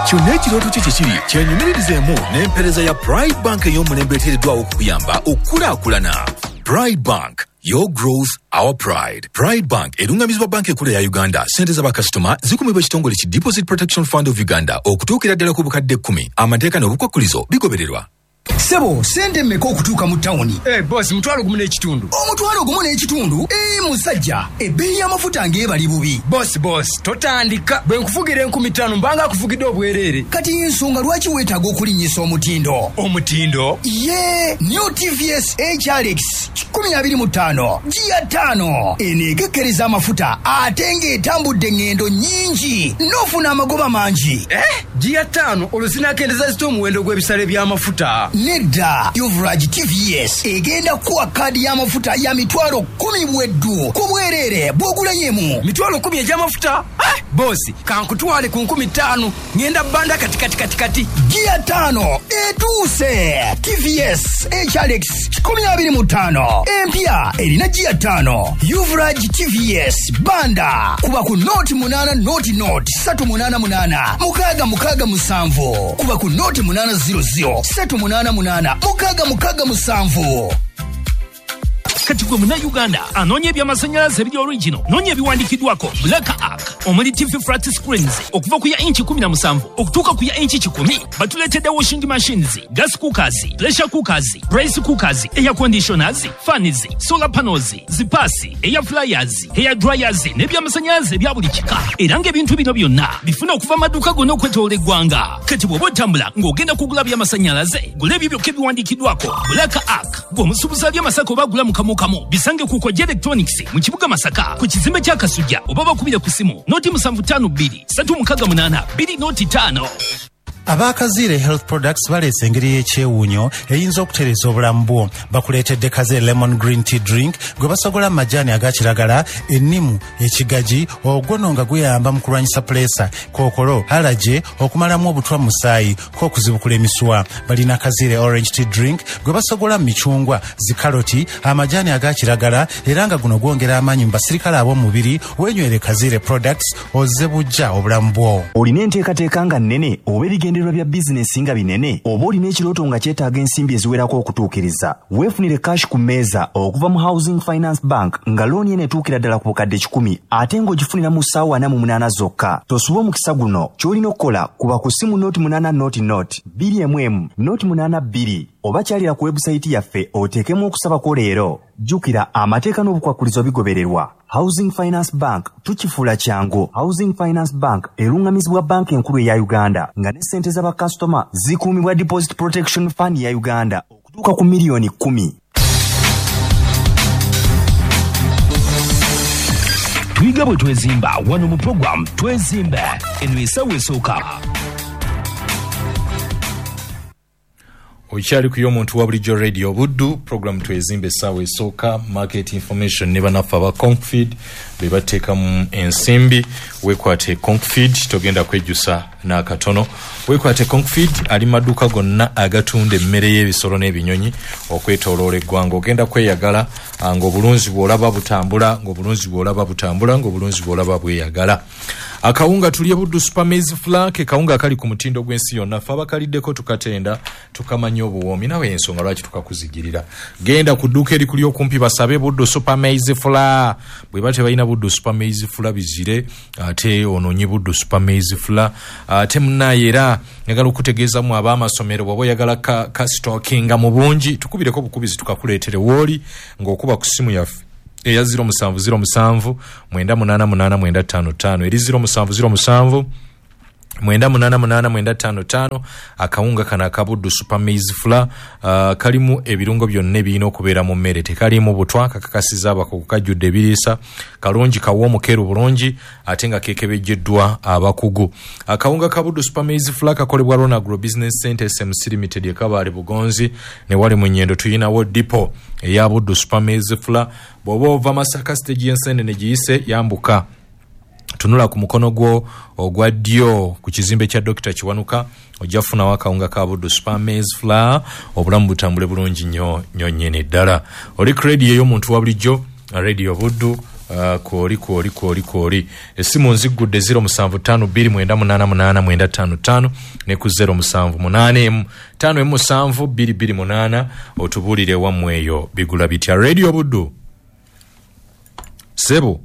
kyonna ekirooto kye kiri kyenyumiririzemu n'empeereza ya Pride Bank ey'omulembe eteereddwawo okukuyamba okukulaakulana. Pride Bank, your growth, our pride. Pride Bank erungamizibwa banka ekkulu ya Uganda. Ssente z'abakasitoma zikumibwa ekitongole ki Deposit Protection Fund of Uganda okutuukira ddala ku bukadde 10. Amateeka n'obukwakkulizo bigobererwa. Sebo, sente mmeka okutuuka mu tawuni? Boss, mutwalo gumu n'ekitundu. Omutwalo gumu n'ekitundu? Musajja, ebbeeyi y'amafuta ng'ebali bubi. Boss, totandika. Bwe nkufugira 5000 mbanga akufugidde obwereere. Kati ensonga lwaki weetaaga okulinnyisa omutindo? Omutindo? New TVS HRX 2025 Gia 5 eneekekkereza amafuta ate ng'etambudde ngendo nnyingi n'ofuna amagoba mangi. Gia 5 olusinakendeza zita omuwendo gw'ebisale by'amafuta. Nedda, Yuvraj TVS egenda kuwa kadi y'amafuta ya mitwalo 10 bweddu ku bwereere bw'ogula yemu. Mitwalo 10 egy'amafuta? Boss, kankutwale ku 5000 ngenda banda kati. Gia 5 etuuse. TVS HRX 2025 empya erina Gia 5. Yuvraj TVS banda kuba ku noti 8 noti 388 mukaga musanvu kuba ku noti 800 388 musanvu. Kati gwe muna Uganda anoonya eby'amasannyalaze ebiri original noonya ebiwandiikiddwako Black Arc omuli TV flat screens okuva ku ya inchi 17 okutuuka ku ya inchi 10 batuleetedde washing machines, gas cookers, pressure cookers, rice cookers, air conditioners, fans, solar panels, zipasi, air fryers, hair dryers n'eby'amasannyalaze ebya buli kika era ng'ebintu bino byonna bifuna okuva amaduuka gonna okwetoola eggwanga. Kati bw'oba otambula ng'ogenda kugula by'amasannyalaze gula ebyo byokka ebiwandiikiddwako Black Arc gw'omusuubuzi ali Masaka oba agula mu kamu bisange ku Koja Electronics mu kibuga Masaka ku kizimbe kya Kasujja oba bakubira ku simu noti 752 368 205. Abakazire Health Products baleese engeri y'ekyewuunyo eyinza okutereza obulamu bwo. Bakuleetedde Kazire Lemon Green Tea Drink gwe basogola amajaani aga kiragala, ennimu, ekigaji, ogwono nga guyamba mu kulwanyisa pulesa, kookolo, allergy, okumalamu obutwa musaayi, k'okuzibukula emiswa. Balina Kazire Orange Tea Drink gwe basogola micungwa, zikaloti, amajaani aga kiragala era nga guno gwongera amaanyi mu basirikale ab'omubiri. Weenywere Kazire Products ozze bujja obulamu bwo. Olina enteekateeka nga nnene oba ebigendererwa bya bizinesi nga binene oba olina ekirooto nga kyetaaga ensimbi eziwerako okutuukiriza, weefunire cash ku mmeeza okuva mu Housing Finance Bank nga looni eno etuukira ddala ku bukadde 10 ate ng'ogifunira mu ssaawa 48 zokka. Tosuba omukisa guno, ky'olina okukola kuba ku ssimu noti 8 noti 211 noti 82 oba kyalira ku webusayiti yaffe oteekemu okusaba kwo leero. Jjukira amateeka n'obukwakkulizo bigobererwa. Housing Finance Bank tukifuula kyangu. Housing Finance Bank erungamizibwa banka enkulu eya Uganda nga ne ssente z'abakasitoma zikuumibwa Deposit Protection Fund ya Uganda okutuuka ku miliyoni 10. Tuyiga bwe twezimba wano mu program Twezimbe eno essaawa esooka. Okyali ku y'omuntu wa bulijjo radio Buddu program Twezimbe essaawa esooka. Market information ne banaffe aba Concfeed be bateekamu ensimbi. Weekwate Concfeed togenda kwejjusa n'akatono. Weekwate Concfeed ali maduuka gonna agatunda emmere y'ebisolo n'ebinyonyi okwetooloola eggwanga. Ogenda kweyagala ng'obulunzi bw'olaba butambula, ng'obulunzi bw'olaba butambula, ng'obulunzi bw'olaba bweyagala. Akawunga tulye Buddu Super Maize Flour ke kawunga kali ku mutindo gw'ensi yonna. Ffe abakaliddeko tukatenda tukamanya obuwoomi nawe ensonga lwaki tukakuzigirira. Genda ku dduuka eri kuli okumpi basabe Buddu Super Maize Flour. Bwe bate balina Buddu Super Maize Flour bizire ate onoonye Buddu Super Maize Flour. Ate munnaye era njagala okutegeezamu ab'amasomero bw'oba oyagala ka stockinga mu bungi tukubireko bukubizi tukakuleetere wooli ng'okuba ku simu yaffe eya 0707 988 eri 0707 988 akawunga kana akabuddu Super Maize Flour kalimu ebirungo byonna ebirina okubeera mu mmere, tekalimu butwa, kakakasiza abakugu kajjudde ebiriisa, kalungi kawoomukeeru bulungi ate nga keekebejjeddwa abakugu. Akawunga kabuddu Super Maize Flour kakolebwa Rona Agro Business Center SMC Limited e Kabale Bugonzi ne wali mu Nnyendo tuyinawo dipo eya Buddu Super Maize Flour. Bw'oba ova Masaka stage y'enseenene giyise yambuka tunula ku mukono gwo ogwa ddyo ku kizimbe kya Dr. Kiwanuka ojja kufunawo akawunga ka Buddu Super Maize Flour obulamu butambule bulungi nnyo nnyene ddala. Oli ku radio y'omuntu wa bulijjo Radio Buddu Kooli. Essimu nzigudde 0752988855 ne ku 0785572228 otubuulire wammwe eyo bigula bitya. Radio Buddu. Sebo.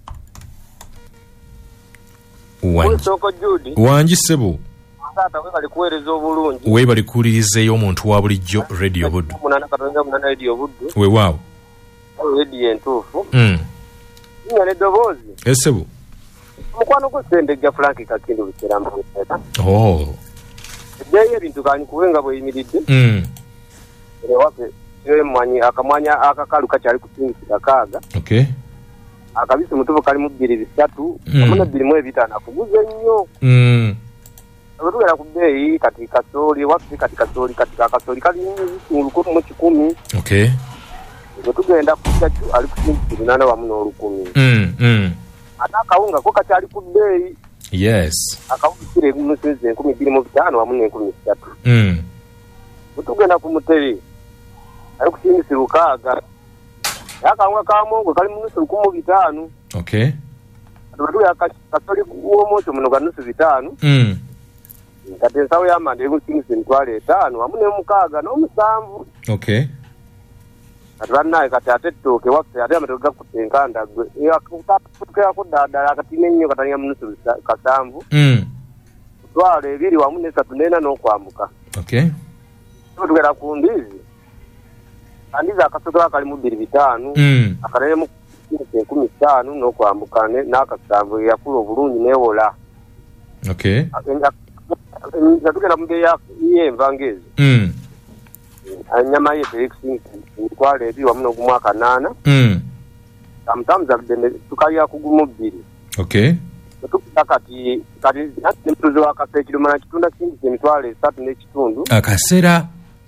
Wanji Sebo. Tata we bali kuweereza obulungi. We bali kuwulirizeeyo omuntu wa bulijjo Radio Buddu. Munana Radio Buddu. We waawo. Radio entuufu. Nyone dobozi. Esebo. Mukwano ko Sendejja Frank Kakindu bikiramba. Oh. Ebyeye ebintu kani kuwenga bwe yimiridde. Wape mwanyi akamwanya akakalu kakyali kusingisira kaaga. Okay. Akabisi mutuvo kali mu 2-3 amuna 2-5 akuguze nnyo. Abagera ku bei katika soli wapi katika soli kali uluko mu 10. Okay. Tugenda kujja ali kusingisira nana wamu n'olukumi. Atakaunga ko kakyali ku bei. Yes. Akawukire mu 2025 wamu n'13. Tugenda ku muteri ali kusingisira kaaga. Yakangwa kamongo kali mu 15. Okay. Atu yakasoli kuwo moto muno ga 5. Kati nsawo y'amanda ekusingisira 5 wamu ne 6 n'omusanvu. Okay. Atwannaye kati ate ettooke waffe ate amatoke gakutenkanda gwe yakuddaddala akatine nnyo katanya mu 7. Twala 2 wamu ne 3 n'okwambuka. Okay. Tugera ku ndizi. Andiza akasotoka kali mu 2-5. Akanene mu 15 n'okwambuka n'akasanvu yakula obulungi newola. Okay. Tugera mu bei y'enva ngezi. Anyama yetu twala 2 wamu n'ogumwaka 8. Sometimes tukalya kugumu 2. Okay. Kati mtuzo wakasekiro mana kitunda kingi emitwalo 3 n'ekitundu. Akasera.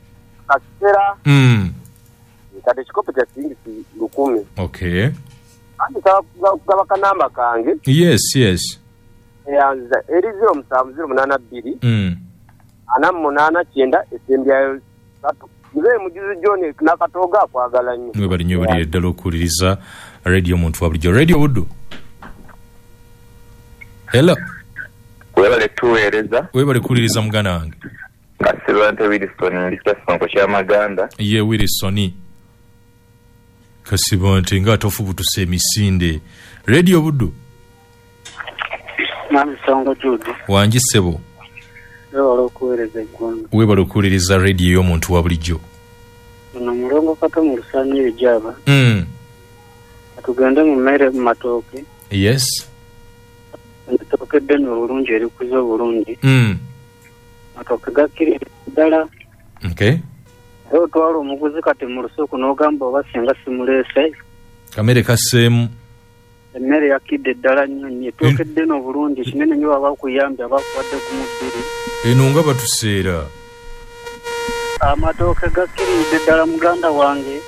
Kati kikopo kya kingi 10. Okay. Andi gaba kanamba kange. Yes. Yanza eri 070882. 889 esembyayo 3. Nze mujuzi John nakatoga kwagala nnyo. Mwe bali nnyo bali eddala okuwuliriza radio muntu wa bulijjo. Radio Buddu. Hello. Webale tuweereza. Webale kuwuliriza mugana wange. Kasirwante Wilson Ndisasonko kyamaganda. Ye Wilson. Kasibante nga tofubutuse emisinde. Radio Buddu. Namusongo Jude. Wanji Sebo. Webale okuweereza eggwanga. Webale okuwuliriza radio y'omuntu wa bulijjo. Ono mulongo kato mu Lusaanyi Ebijaba. Atugende mu mmere mu matooke. Yes. Matooke ddene obulungi erikuza obulungi. Matooke gakkirira ddala. Okay. Otwala omuguzi kati mu lusuku n'ogamba oba singa simuleese. Kamere kasseemu. Emmere yakidde ddala nnyo etooke ddene obulungi kinene nnyo baba bakuyambye abakuwadde ku mubiri. Eno nga batuseera. Amatooke gakkiridde ddala muganda wange.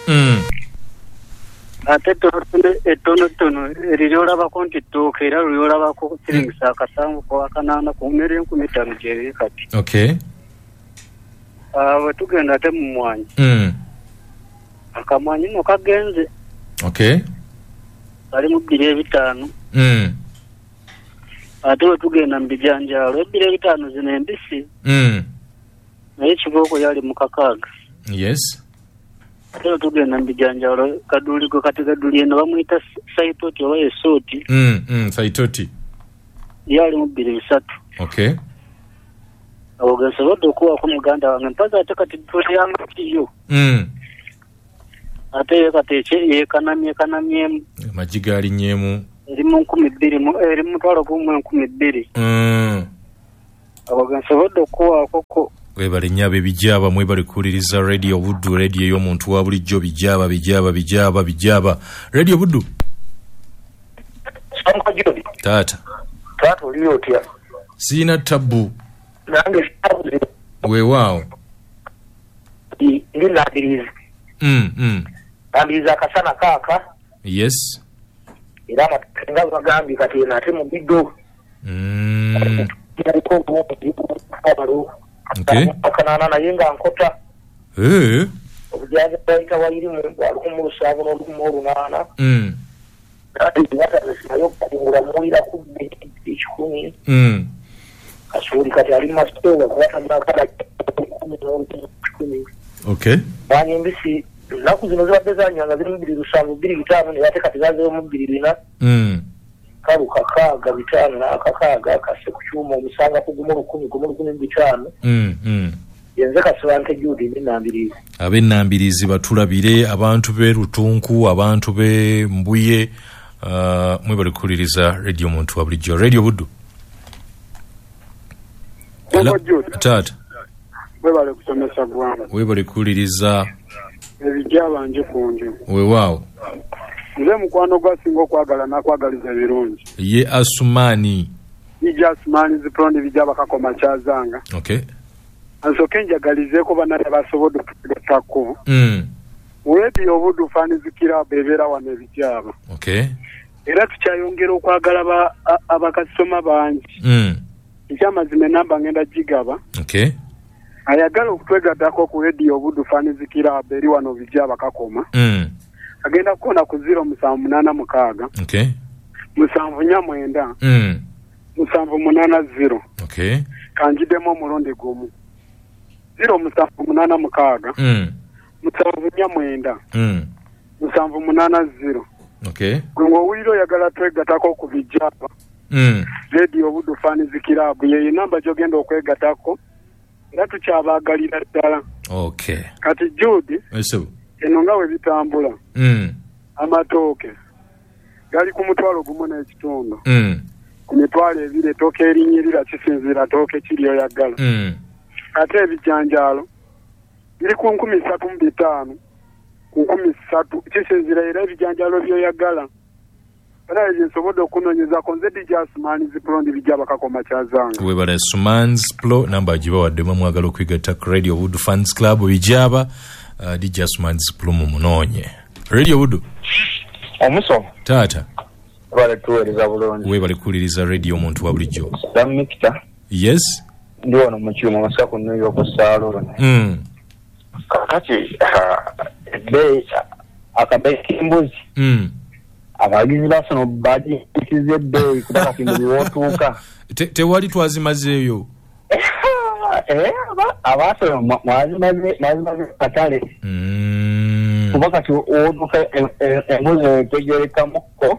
Ate ettonotono eryolabako nti ettooke era lyolabako siringisa akasanvu kwa 8 ku mmere 15 gyeri kati. Okay. Bwe tugenda ate mu mwanyi. Akamwanyi nno kagenze. Okay. Kali mu 2-5. Ate bwe tugenda mu bijanjaalo 2-5 zino embisi. Naye kibooko yali mu 6. Yes. Ate bwe tugenda mu bijanjaalo kaduuligo kati gaduuli eno bamuyita saitoti oba esooti. Saitoti. Yali mu 2-3. Okay. Ogensobodde okuwaako muganda wange mpaza ate kati tuliyamatiyo. Ate kati yekanamyemu. Amagi gaalinnyeemu. Eri mu 20,000 eri mu 12,000. Ogensobodde okuwaako. Webale nnyo ab'Ebijaba mwe bali kuwuliriza Radio Buddu, radio y'omuntu wa bulijjo. Bijaba. Radio Buddu. Taata oli otya? Siina tabbu. Nange sabuze. Weewaawo. Ndi nabiriza. Nabiriza akasana kaaka. Yes. Era nga bagambye kati nate mu biddo. Okay. Akanana naye nga nkota. Obujaza bayita wayiri mu 17 n'olumu 8. kati nayo kungula muira ku ekikumi kasuri kati ali mastowa kwatamba kala okay bani mbisi naku zino zibadezanyanga ziri mubiri rusanvu biri bitano ne bateka tizaze mubiri lina karu kakaga bitano na kakaga kase kucyuma umusanga kuguma 10 yenze kasubante Judy n'ambirizi abenambirizi batulabire abantu be Rutunku abantu be Mbuye mwebali kuliriza radio muntu wa bulijjo radio buddu tata webale kusomesa gwanga webale kuliriza ebijaba nje kunju wewaawo nze mukwano gwasinga okwagala nakwagaliza birungi ye Asumani ija Asumani ziprondi bijaba kakoma kyazanga okay ansoke njagalizeko banale basobodde okutako radio buddu fani zikira bebera wane bijaba okay era tukyayongera okwagala abakasoma bangi ekyamazima enamba ngenda gigaba okay ayagala okutwegaddako ku radio buddu fani zikira beri wano bijaba kakoma agenda kukoona ku 0786 okay 749 780 okay kanjidemo omulundi gumu 0786 749 780 okay ng'owulira oyagala twegatako ku bijaba radio buddu fani zikirabu ye namba gy'ogenda okwegatako era tukyabagalira ddala okay kati Judy eno nga we bitambula amatooke gali ku mutwalo gumu n'ekitundu ku mitwalo ebiri ettooke erinnyirira kisinziira tooke kiri oyagala ate ebijanjaalo biri ku 35 ku 13 kisinziira era ebijanjaalo byoyagala era ebisobodde okunoonyeza konze DJ Asumani ziprondi bijaba kakoma kyazanga webale Asumans Pro namba gibawadde mwagala okwigatta ku Radio Wood Fans Club bijaba DJ Asumans Pro mumunoonye Radio Wood omuso tata webale tuweereza bulungi webale kuliriza radio muntu wa bulijjo Mikita yes ndi wano mu kyuma masaku New York Salon kakati ebbeeyi akabeeyi k'embuzi abagizi basono bagikize ebbeeyi kubanga kimbuli wootuuka tewali twazimazeeyo abasono mwazimaze katale kuba kati wootuuka embuzi etegerekamukko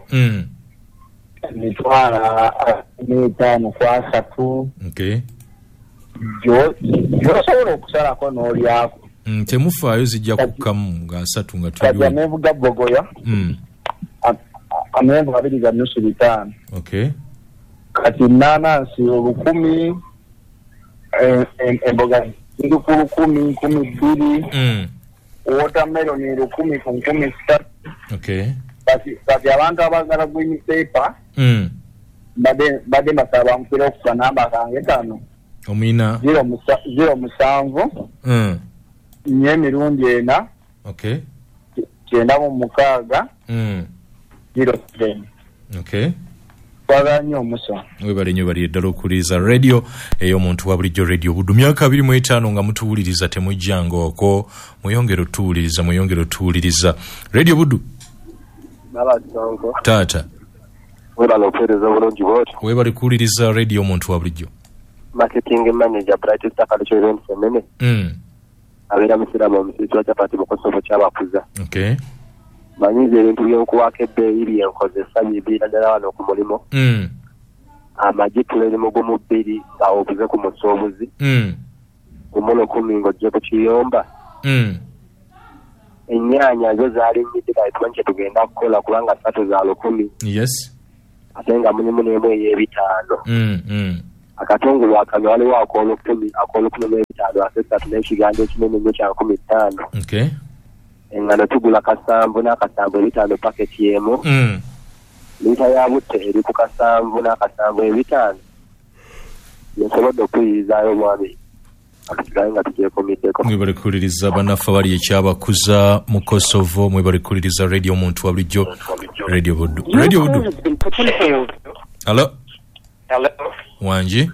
emitwala 5 ku 3 okay gyosobola okusalako n'olyako temufaayo zijja kukamu nga 3 nga tuli amenvu ga bogoya amenvu 2.5 okay kati nanansi 1000 emboga ziri ku 10 12 watermelon 10 ku 13 okay kati abantu abagala green paper badde basaba mpira okufa namba kange 5 omina 0 nye emirundi 4 okay 9 0 okay twagala omuso webale nnyo bali eddala okuwuliriza radio ey'omuntu wa bulijjo radio buddu myaka 25 nga mutuwuliriza temujjangaoko mweyongere otuwuliriza radio buddu tata webale okuweereza bulungi bwoti webale kuwuliriza radio omuntu wa bulijjo marketing manager Bright Star Culture Events Emene abeera musiraba omusisi wa Chapati mukosobo ky'abakuza okay manyize ebintu by'okuwaako ebbeeyi byenkozesa bibiira ddala wano ku mulimo amagi tulerimu gumu 2 nga obuze ku musuubuzi gumulo 10 ng'ojje ku kiyomba ennyaanya zo zaali nnyidde kalituma nti tugenda kukola kubanga 3 za 10 yes ate nga mulimu n'emu ey'ebitaano akatungulu akamyo waliwo ak'olukumi asesatu n'ekiganjo ekinene nnyo kya 15 okay engano tugula kasanvu n'akasanvu 5 paketi emu lita ya butte eri ku kasanvu n'akasanvu 5 nsobodde okuyizaayo mwami akasigaye nga tukyekomiddeko mwebale kuwuliriza bannaffe bali ekyabakuza mu Kosovo mwebale kuwuliriza radio omuntu wa bulijjo radio buddu Hello wanji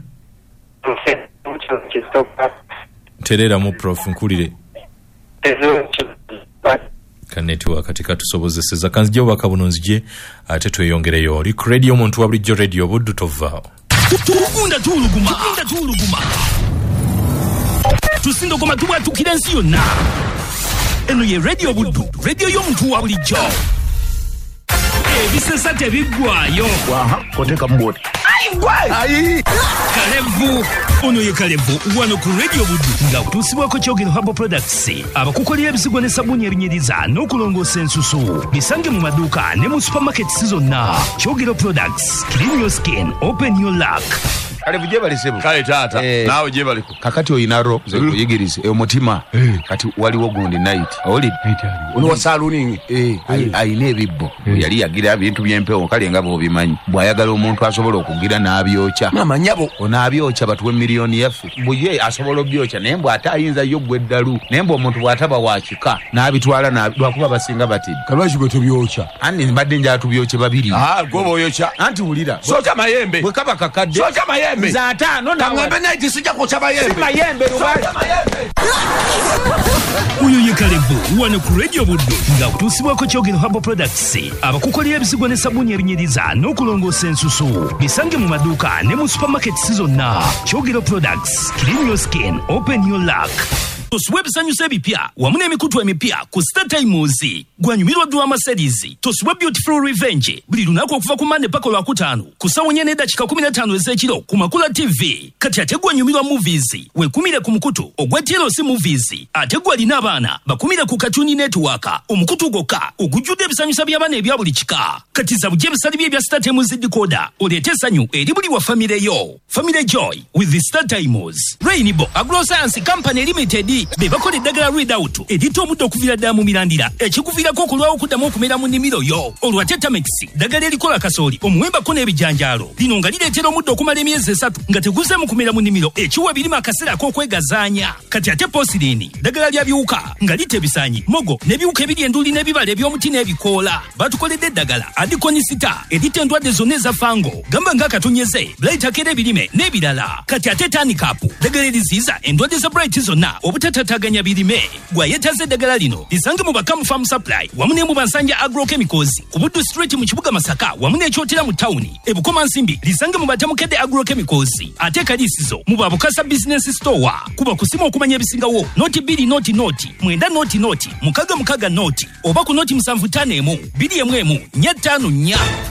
terera mu prof nkulire ka network katika tusobozeseza kanzije obaka buno nzije ate tweyongereyo Lick Radio muntu wa bulijjo radio buddu tovaawo tukunda tuluguma tusindo koma tuba tukirensi yonna eno ye radio buddu radio y'omuntu wa bulijjo ebisesa tebiggwayo koteka mboti ayi Kalevu ono ye Kalevu wano ku radio buddu nga kutusibwako Kyogero Herbal Products abakukolera ebizigo ne sabuni ebinyiriza n'okulongoosa ensusu bisange mu maduuka ne mu supermarkets zonna. Kyogero Products, clean your skin, open your luck. Kalevu jebali sebo kale tata nawe jebali kakati oyinaro zekuyigirize omutima kati waliwo gundi night oli ono wasaluning ayine ebibbo yali yagira ebintu byempewo kale ngabo bimanyi bwayagala omuntu asobola okugira n'abyocha mama nyabo onabyocha batwe miliyoni yafe buye asobola obyocha nembo atayinza yo gweddalu nembo omuntu bwataba wakika n'abitwala n'abakuba basinga bati kalwashi gwe tubyocha ani mbadde nja tubyoche babiri gobo yocha anti ulira socha mayembe bwe kaba kakadde socha mayembe Zatano na ngombe night sija kuchaba yembe. Sima yembe rubali. Uyu ye Kalevu wano ku radio buddu nga kutusibwako Kyogero Herbal Products abakukolera ebizigo ne sabuni ebinyiriza n'okulongoosa ensusu bisange mu maduuka ne mu supermarkets zonna. Kyogero Products, clean your skin, open your luck. Tosubwe ebisanyusa ebipya wamu n'emikutu emipya ku Star Times gwanyumirwa drama series Tosubwe Beautiful Revenge buli lunaku okuva ku Monday paka Lwakutaano ku ssaawa 4:15 ez'ekiro ku Makula TV. Kati ate gwanyumirwa movies wekumire ku mukutu ogwa TLC Movies ate gwalina abaana bakumire ku Cartoon Network omukutu gokka ogujjudde ebisanyusa by'abaana ebya buli kika. Kati za bujje ebisali by'ebya Star Times decoder oleete essanyu eri buli wa family yo. Family Joy with the Star Times. Rainbow Agroscience Company Limited bebakole eddagala readout edita omuddo okuvira ddala mu mirandira ekikuviirako okulwawo okuddamu okumera mu nnimiro yo. Olwa Tetamix ddagala erikola kasooli omuwembako n'ebijanjaalo lino nga lireetera omuddo okumala emyezi 3 nga teguzeemu kumera mu nnimiro ekiwa birima akaseera ak'okwegazaanya. Kati ate Posilini ddagala lya biwuka nga lita ebisaanyi mogo n'ebiwuka ebiri enduli n'ebibala eby'omuti n'ebikoola. Batukoledde eddagala adikonisita edita endwadde zonna eza fango gamba ng'akatunyeze Bright akera ebirime n'ebirala. Kati ate Tanikapu ddagala eriziyiza endwadde za Bright zonna obutataganya birime. Gwayetaze eddagala lino lisange mu Bakamu Farm Supply wamu ne mu Bansanja Agrochemicals ku Buddu Street mu kibuga Masaka wamu n'ekyotera mu tawuni e Bukoma Nsimbi lisange mu Batamukedde Agrochemicals ate Kalisizo mu Babukasa Business Store kuba kusima okumanya ebisingawo noti 2 noti 9 noti 6 oba ku noti 751 2 4 4